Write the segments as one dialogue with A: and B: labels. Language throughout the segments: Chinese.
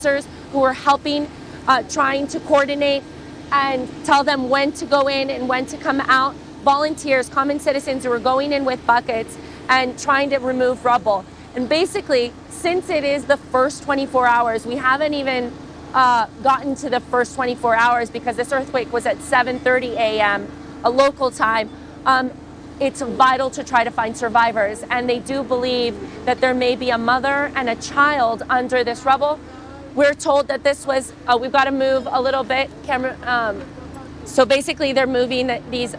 A: who are helping, trying to coordinate and tell them when to go in and when to come out. Volunteers, common citizens who are going in with buckets and trying to remove rubble. And basically, since it is the first 24 hours, we haven't even gotten to the first 24 hours because this earthquake was at 7:30 a.m. a local time. It's vital to try to find survivors, and they do believe that there may be a mother and a child under this rubble. We're told that this was, we've got to move a little bit, camera. So basically they're moving these,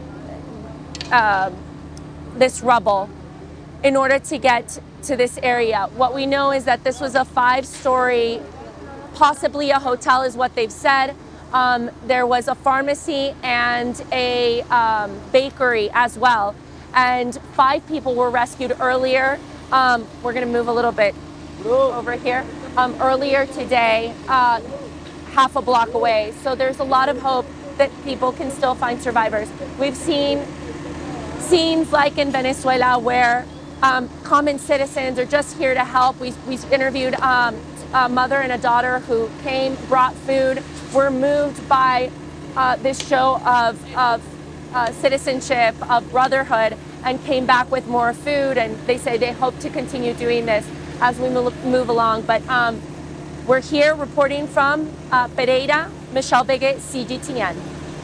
A: this rubble in order to get to this area. What we know is that this was a 5-story, possibly a hotel is what they've said. There was a pharmacy and a bakery as well. And 5 people were rescued earlier. We're going to move a little bit over here. Earlier today, half a block away. So there's a lot of hope that people can still find survivors. We've seen scenes like in Venezuela where common citizens are just here to help. We interviewed a mother and a daughter who came, brought food, were moved by this show of citizenship, of brotherhood, and came back with more food. And they say they hope to continue doing this as we move along. But we're here reporting from Pereira, Michelle Bigot, CGTN。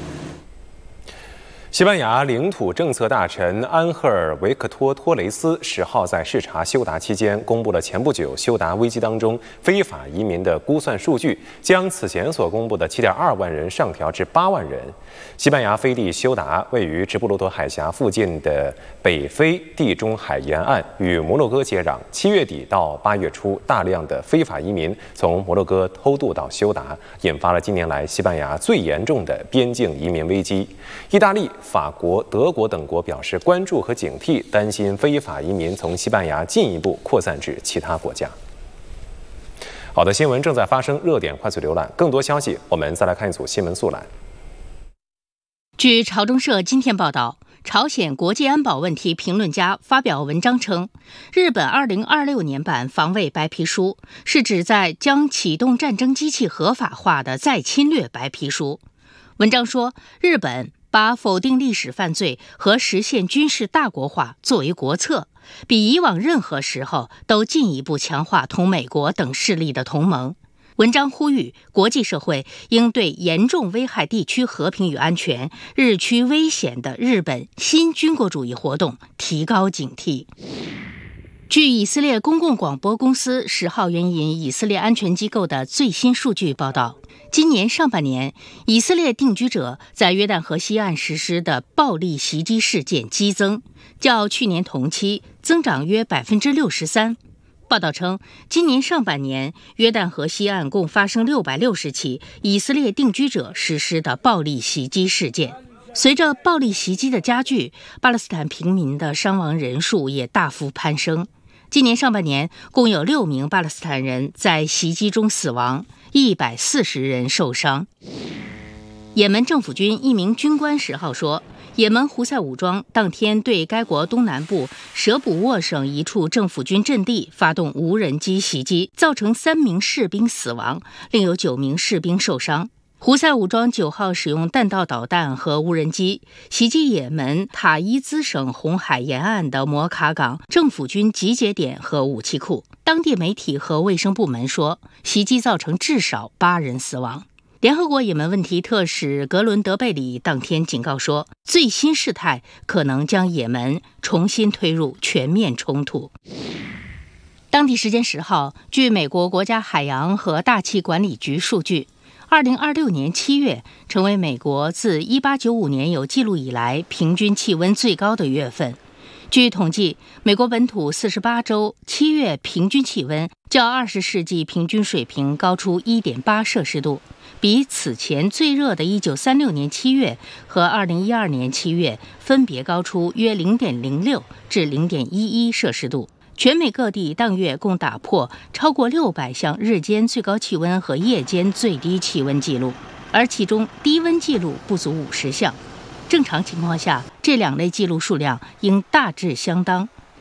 B: 西班牙领土政策大臣安赫尔·维克托·托雷斯10号在视察休达期间，公布了前不久休达危机当中非法移民的估算数据，将此前所公布的7.2万人上调至8万人。西班牙飞地休达位于直布罗陀海峡附近的北非地中海沿岸，与摩洛哥接壤。7月底到8月初，大量的非法移民从摩洛哥偷渡到休达，引发了近年来西班牙最严重的边境移民危机。意大利、法国、德国等国表示关注和警惕，担心非法移民从西班牙进一步扩散至其他国家。好的，新闻正在发生，热点快速浏览，更多消息我们再来看一组新闻速览。
C: 据朝中社今天报道，朝鲜国际安保问题评论家发表文章称，日本2026年版防卫白皮书是指在将启动战争机器合法化的再侵略白皮书。文章说，日本把否定历史犯罪和实现军事大国化作为国策，比以往任何时候都进一步强化同美国等势力的同盟。文章呼吁国际社会应对严重危害地区和平与安全、日趋危险的日本新军国主义活动提高警惕。据以色列公共广播公司10号援引以色列安全机构的最新数据报道，今年上半年，以色列定居者在约旦河西岸实施的暴力袭击事件激增，较去年同期增长约63%。报道称，今年上半年，约旦河西岸共发生660起以色列定居者实施的暴力袭击事件。随着暴力袭击的加剧，巴勒斯坦平民的伤亡人数也大幅攀升。今年上半年，共有6名巴勒斯坦人在袭击中死亡，140人受伤。也门政府军一名军官10号说，也门胡塞武装当天对该国东南部舍卜沃省一处政府军阵地发动无人机袭击，造成3名士兵死亡，另有9名士兵受伤。胡塞武装9号使用弹道导弹和无人机袭击也门塔伊兹省红海沿岸的摩卡港政府军集结点和武器库。当地媒体和卫生部门说，袭击造成至少8人死亡。联合国也门问题特使格伦德贝里当天警告说，最新事态可能将也门重新推入全面冲突。当地时间10号，据美国国家海洋和大气管理局数据，2026年7月成为美国自1895年有记录以来平均气温最高的月份。据统计，美国本土48州7月平均气温较20世纪平均水平高出1.8摄氏度，比此前最热的1936年7月和2012年7月分别高出约 0.06 至 0.11 摄氏度。全美各地当月共打破超过600项日间最高气温和夜间最低气温记录，而其中低温记录不足50项。正常情况下，这2类记录数量应大致相当。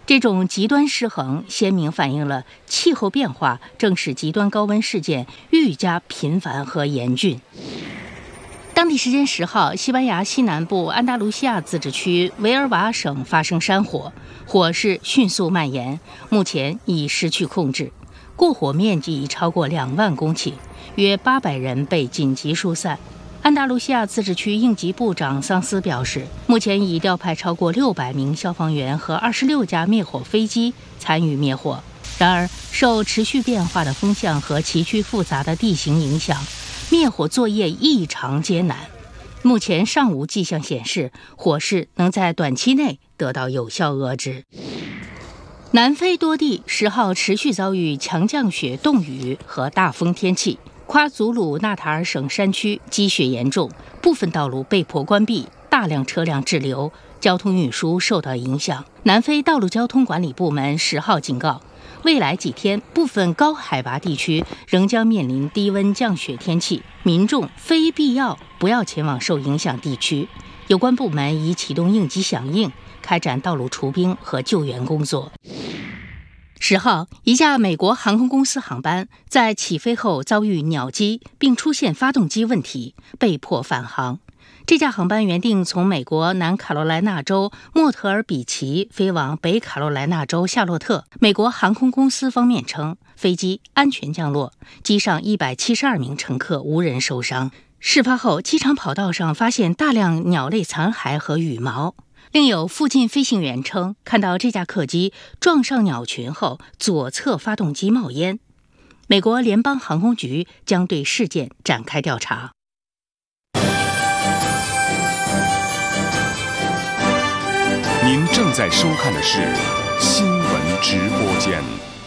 C: 这种极端失衡鲜明反映了气候变化正使极端高温事件愈加频繁和严峻。当地时间10号，西班牙西南部安达卢西亚自治区维尔瓦省发生山火，火势迅速蔓延，目前已失去控制，过火面积已超过2万公顷，约800人被紧急疏散。安达卢西亚自治区应急部长桑斯表示，目前已调派超过600名消防员和26架灭火飞机参与灭火。然而，受持续变化的风向和崎岖复杂的地形影响，灭火作业异常艰难。目前尚无迹象显示火势能在短期内得到有效遏制。南非多地10号持续遭遇强降雪、冻雨和大风天气。夸祖鲁纳塔尔省山区积雪严重，部分道路被迫关闭，大量车辆滞留，交通运输受到影响。南非道路交通管理部门10号警告，未来几天部分高海拔地区仍将面临低温降雪天气，民众非必要不要前往受影响地区。有关部门已启动应急响应，开展道路除冰和救援工作。10号，一架美国航空公司航班在起飞后遭遇鸟击，并出现发动机问题，被迫返航。这架航班原定从美国南卡罗来纳州莫特尔比奇飞往北卡罗来纳州夏洛特。美国航空公司方面称，飞机安全降落，机上172名乘客无人受伤。事发后，机场跑道上发现大量鸟类残骸和羽毛。另有附近飞行员称，看到这架客机撞上鸟群后，左侧发动机冒烟。美国联邦航空局将对事件展开调查。
D: 您正在收看的是新闻直播间。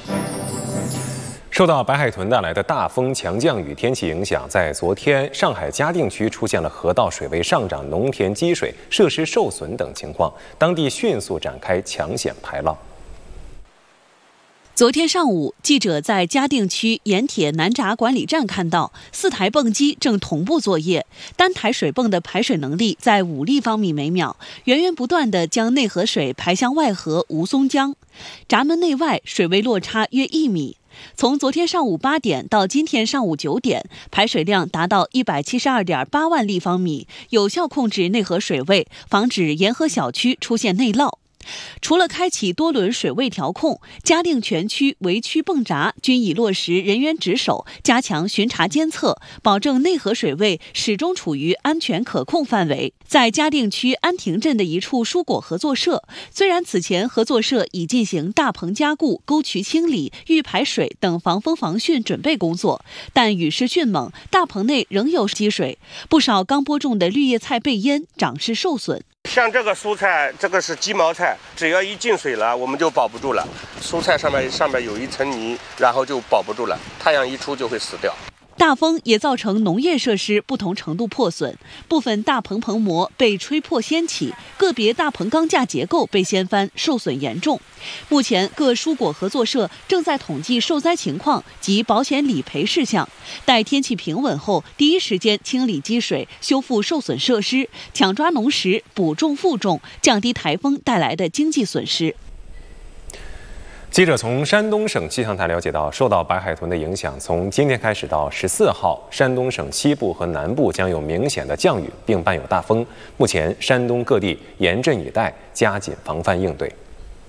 B: 受到白海豚带来的大风强降雨天气影响，在昨天，上海嘉定区出现了河道水位上涨、农田积水、设施受损等情况，当地迅速展开抢险排涝。
E: 昨天上午，记者在嘉定区盐铁南闸管理站看到4台泵机正同步作业，单台水泵的排水能力在5立方米每秒，源源不断地将内河水排向外河吴淞江。闸门内外水位落差约1米。从昨天上午8点到今天上午9点，排水量达到172.8万立方米，有效控制内河水位，防止沿河小区出现内涝。除了开启多轮水位调控，嘉定全区围区泵闸均已落实人员值守，加强巡查监测，保证内河水位始终处于安全可控范围。在嘉定区安亭镇的一处蔬果合作社，虽然此前合作社已进行大棚加固、沟渠清理、预排水等防风防汛准备工作，但雨势迅猛，大棚内仍有积水，不少刚播种的绿叶菜被淹，长势受损。
F: 像这个蔬菜，这个是鸡毛菜，只要一进水了，我们就保不住了。蔬菜上面有一层泥，然后就保不住了，太阳一出就会死掉。
E: 大风也造成农业设施不同程度破损，部分大棚棚膜被吹破掀起，个别大棚钢架结构被掀翻，受损严重。目前各蔬果合作社正在统计受灾情况及保险理赔事项，待天气平稳后，第一时间清理积水，修复受损设施，抢抓农时，补种复种，降低台风带来的经济损失。
B: 记者从山东省气象台了解到，受到白海豚的影响，从今天开始到14号，山东省西部和南部将有明显的降雨，并伴有大风。目前，山东各地严阵以待，加紧防范应对。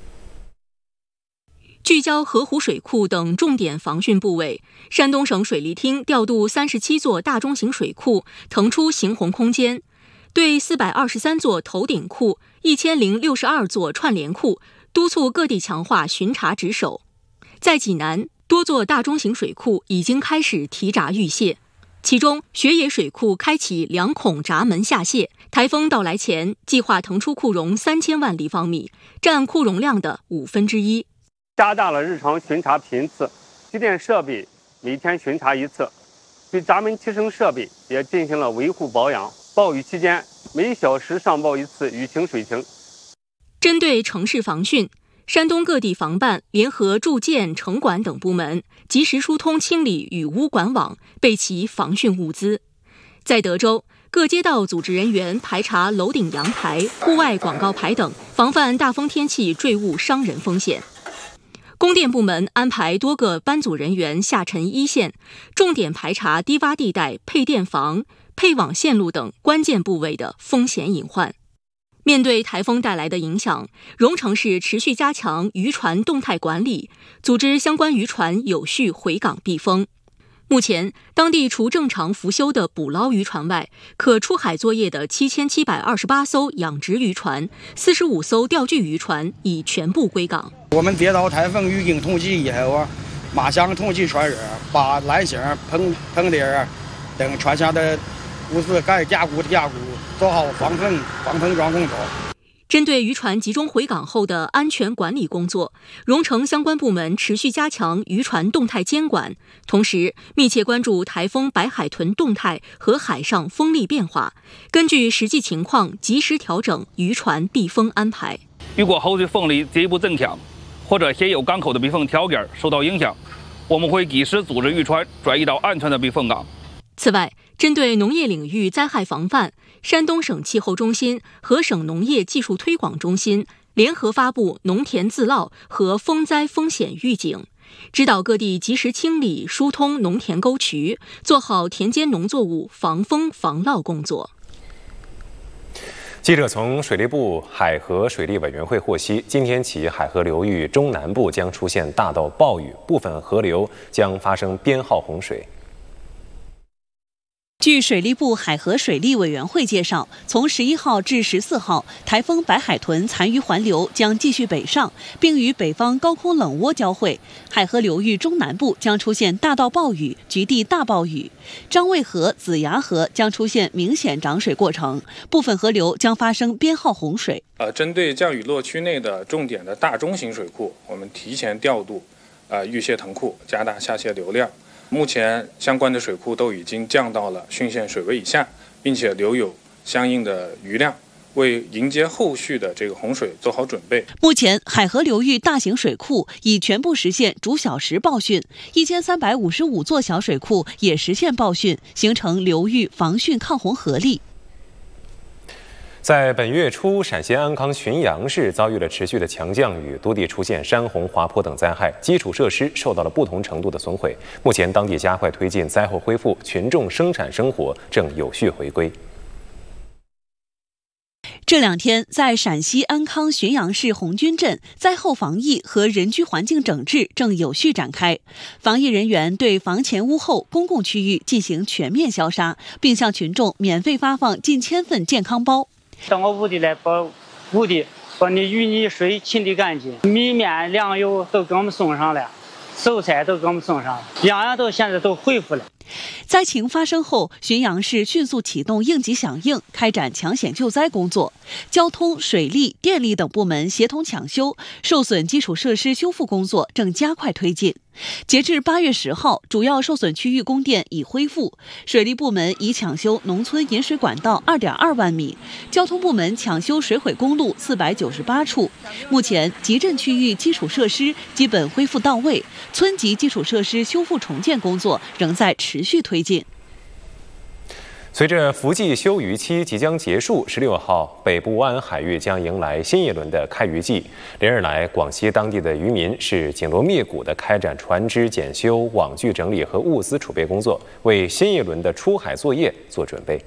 G: 聚焦河湖水库等重点防汛部位，山东省水利厅调度37座大中型水库，腾出行洪空间，对423座头顶库、1062座串联库督促各地强化巡查值守。在济南，多座大中型水库已经开始提闸预泄，其中雪野水库开启2孔闸门下泄，台风到来前计划腾出库容3000万立方米，占库容量的1/5。
H: 加大了日常巡查频次，机电设备每天巡查1次，对闸门提升设备也进行了维护保养。暴雨期间，每小时上报1次雨情水情。
G: 针对城市防汛，山东各地防办联合住建、城管等部门及时疏通清理雨污管网，备齐防汛物资。在德州， 各街道组织人员排查楼顶阳台、户外广告牌等，防范大风天气坠物伤人风险。供电部门安排多个班组人员下沉一线，重点排查低洼地带、配电房、配网线路等关键部位的风险隐患。面对台风带来的影响，荣成市持续加强渔船动态管理，组织相关渔船有序回港避风。目前，当地除正常复修的捕捞渔船外，可出海作业的7728艘养殖渔船、45艘钓具渔船已全部归港。
I: 我们接到台风预警统计以后马上统计船员，把缆绳、棚碟等船下的物资该加固的加固，做好防碰撞工作。
G: 针对渔船集中回港后的安全管理工作，荣成相关部门持续加强渔船动态监管，同时密切关注台风白海豚动态和海上风力变化，根据实际情况及时调整渔船避风安排。
J: 如果后续风力进一步增强，或者现有港口的避风条件受到影响，我们会及时组织渔船转移到安全的避风港。
G: 此外，针对农业领域灾害防范，山东省气候中心和省农业技术推广中心联合发布农田自涝和风灾风险预警，指导各地及时清理疏通农田沟渠，做好田间农作物防风防涝工作。
B: 记者从水利部海河水利委员会获悉，今天起海河流域中南部将出现大到暴雨，部分河流将发生编号洪水。
E: 据水利部海河水利委员会介绍，从11号至14号，台风白海豚残余环流将继续北上，并与北方高空冷涡交汇，海河流域中南部将出现大到暴雨、局地大暴雨。张卫河、子牙河将出现明显涨水过程，部分河流将发生编号洪水。
K: 针对降雨落区内的重点的大中型水库，我们提前调度预泄腾库，加大下泄流量。目前相关的水库都已经降到了汛限水位以下，并且留有相应的余量，为迎接后续的这个洪水做好准备。
E: 目前，海河流域大型水库已全部实现逐小时报汛，1355座小水库也实现报汛，形成流域防汛抗洪合力。
B: 在本月初，陕西安康浔阳市遭遇了持续的强降雨，多地出现山洪、滑坡等灾害，基础设施受到了不同程度的损毁。目前，当地加快推进灾后恢复，群众生产生活正有序回归。
E: 这2天，在陕西安康浔阳市红军镇，灾后防疫和人居环境整治正有序展开。防疫人员对房前屋后公共区域进行全面消杀，并向群众免费发放近1000份健康包。
L: 到我屋里来，把屋里把你淤泥水清理干净，米面粮油都给我们送上来，蔬菜都给我们送上，样样都现在都恢复了。
E: 灾情发生后，浔阳市迅速启动应急响应，开展抢险救灾工作。交通、水利、电力等部门协同抢修，受损基础设施修复工作正加快推进。截至8月10号，主要受损区域供电已恢复。水利部门已抢修农村引水管道2.2万米，交通部门抢修水毁公路498处。目前，集镇区域基础设施基本恢复到位，村级基础设施修复重建工作仍在持续推进。
B: 随着伏季休渔期即将结束，16号北部湾海域将迎来新一轮的开渔季。连日来，广西当地的渔民是紧锣密鼓地开展船只检修、网具整理和物资储备工作，为新一轮的出海作业做准备。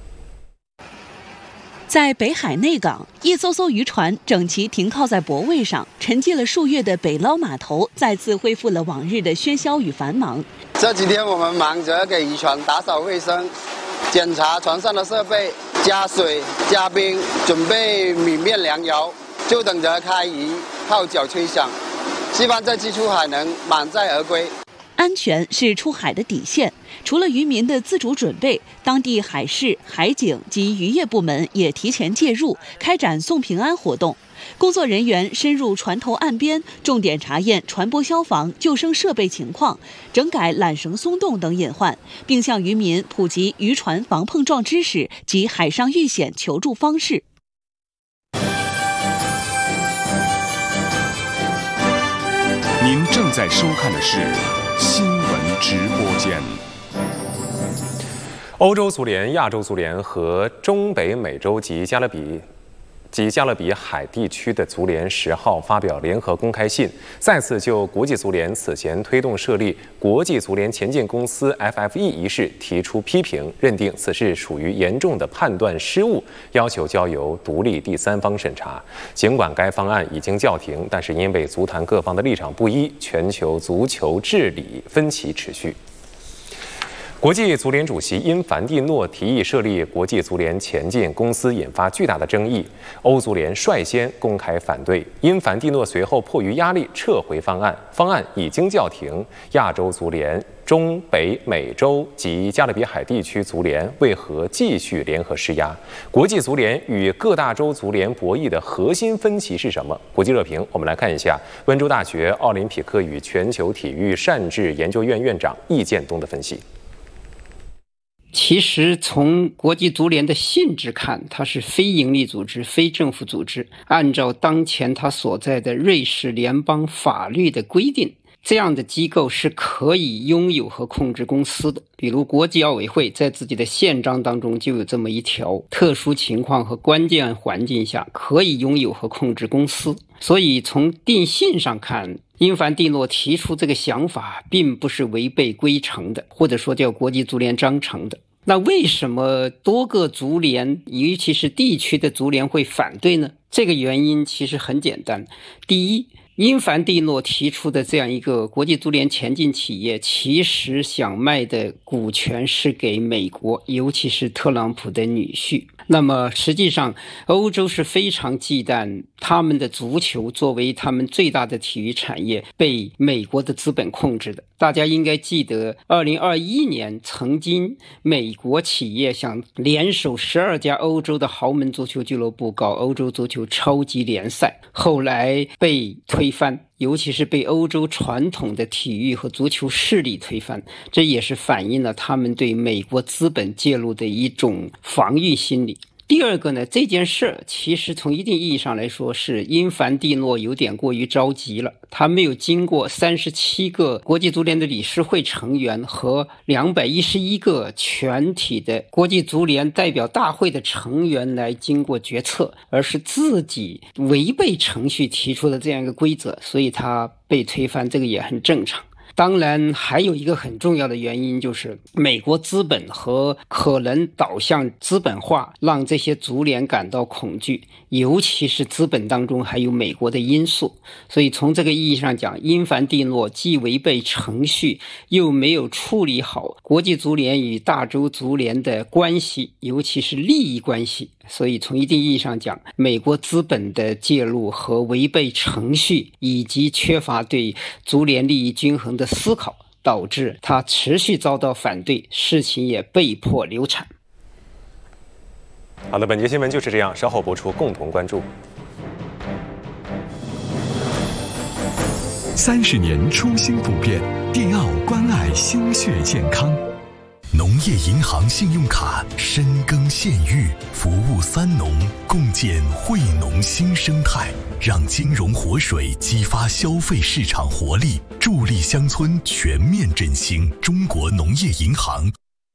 E: 在北海内港，一艘艘渔船整齐停靠在泊位上，沉寂了数月的北捞码头再次恢复了往日的喧嚣与繁忙。
M: 这几天我们忙着给渔船打扫卫生，检查船上的设备，加水加冰，准备米面粮油，就等着开渔，号角吹响，希望这次出海能满载而归。
E: 安全是出海的底线，除了渔民的自主准备，当地海事、海警及渔业部门也提前介入，开展送平安活动。工作人员深入船头岸边，重点查验船舶消防、救生设备情况，整改缆绳松动等隐患，并向渔民普及渔船防碰撞知识及海上遇险求助方式。
D: 您正在收看的是新闻直播间。
B: 欧洲足联、亚洲足联和中北美洲及加勒比海地区的足联10号发表联合公开信，再次就国际足联此前推动设立国际足联前进公司 FFE 一事提出批评，认定此事属于严重的判断失误，要求交由独立第三方审查。尽管该方案已经叫停，但是因为足坛各方的立场不一，全球足球治理分歧持续。国际足联主席因凡蒂诺提议设立国际足联前进公司，引发巨大的争议。欧足联率先公开反对，因凡蒂诺随后迫于压力撤回方案，方案已经叫停。亚洲足联、中北美洲及加勒比海地区足联为何继续联合施压？国际足联与各大洲足联博弈的核心分歧是什么？国际热评，我们来看一下温州大学奥林匹克与全球体育善治研究院院长易建东的分析。
N: 其实从国际足联的性质看，它是非营利组织、非政府组织，按照当前它所在的瑞士联邦法律的规定，这样的机构是可以拥有和控制公司的。比如国际奥委会在自己的宪章当中就有这么一条，特殊情况和关键环境下可以拥有和控制公司。所以从定性上看，因凡蒂诺提出这个想法并不是违背规程的，或者说叫国际足联章程的。那为什么多个足联，尤其是地区的足联会反对呢？这个原因其实很简单。第一，因凡蒂诺提出的这样一个国际足联前进企业，其实想卖的股权是给美国，尤其是特朗普的女婿。那么实际上欧洲是非常忌惮他们的足球作为他们最大的体育产业被美国的资本控制的。大家应该记得2021年曾经美国企业想联手12家欧洲的豪门足球俱乐部搞欧洲足球超级联赛，后来被推翻，尤其是被欧洲传统的体育和足球势力推翻，这也是反映了他们对美国资本介入的一种防御心理。第二个呢，这件事其实从一定意义上来说是因凡蒂诺有点过于着急了，他没有经过37个国际足联的理事会成员和211个全体的国际足联代表大会的成员来经过决策，而是自己违背程序提出的这样一个规则，所以他被推翻，这个也很正常。当然还有一个很重要的原因，就是美国资本和可能导向资本化让这些足联感到恐惧，尤其是资本当中还有美国的因素。所以从这个意义上讲，因凡蒂诺既违背程序，又没有处理好国际足联与大洲足联的关系，尤其是利益关系。所以从一定意义上讲，美国资本的介入和违背程序，以及缺乏对足联利益均衡的思考，导致它持续遭到反对，事情也被迫流产。
B: 好的，本节新闻就是这样，稍后播出，共同关注。
O: 30年初心不变，蒂奥关爱心血健康。农业银行信用卡深耕县域，服务3农，共建惠农新生态，让金融活水激发消费市场活力，助力乡村全面振兴。中国农业银行。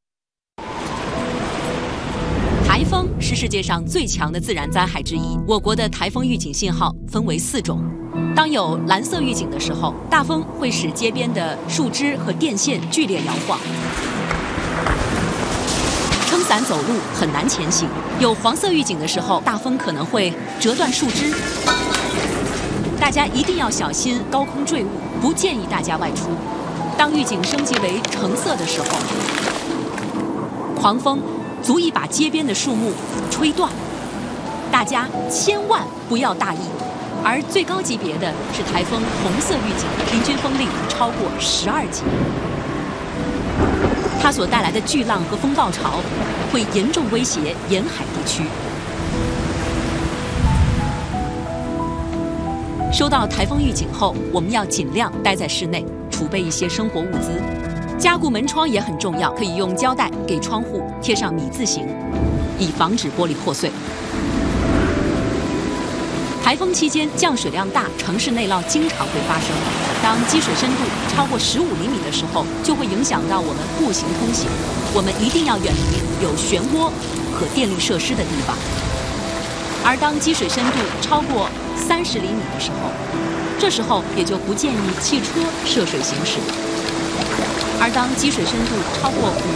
E: 台风是世界上最强的自然灾害之一，我国的台风预警信号分为4种。当有蓝色预警的时候，大风会使街边的树枝和电线剧烈摇晃，撑伞走路很难前行。有黄色预警的时候，大风可能会折断树枝，大家一定要小心高空坠物，不建议大家外出。当预警升级为橙色的时候，狂风足以把街边的树木吹断，大家千万不要大意。而最高级别的是台风红色预警，平均风力超过12级。它所带来的巨浪和风暴潮会严重威胁沿海地区。收到台风预警后，我们要尽量待在室内，储备一些生活物资。加固门窗也很重要，可以用胶带给窗户贴上米字形，以防止玻璃破碎。台
P: 台风期间降水量大，城市内涝经常会发生。当积水深度超过15厘米的时候，就会影响到我们步行通行。我们一定要远离有漩涡和电力设施的地方。而当积水深度超过30厘米的时候，这时候也就不建议汽车涉水行驶。而当积水深度超过